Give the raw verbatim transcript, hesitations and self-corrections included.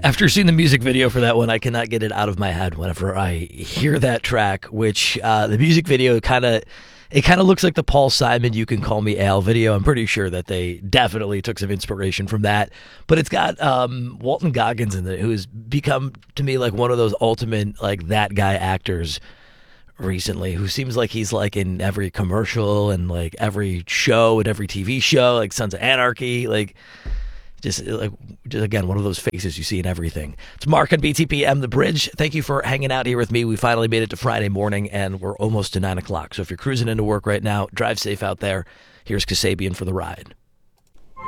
After seeing the music video for that one, I cannot get it out of my head whenever I hear that track, which uh, the music video kind of, it kind of looks like the Paul Simon You Can Call Me Al video. I'm pretty sure that they definitely took some inspiration from that. But it's got um, Walton Goggins in it, who has become, to me, like one of those ultimate, like, that guy actors recently, who seems like he's, like, in every commercial and, like, every show and every T V show, like Sons of Anarchy, like... Just, like, just again, one of those faces you see in everything. It's Mark on B T P M The Bridge. Thank you for hanging out here with me. We finally made it to Friday morning, and we're almost to nine o'clock. So if you're cruising into work right now, drive safe out there. Here's Kasabian for the ride.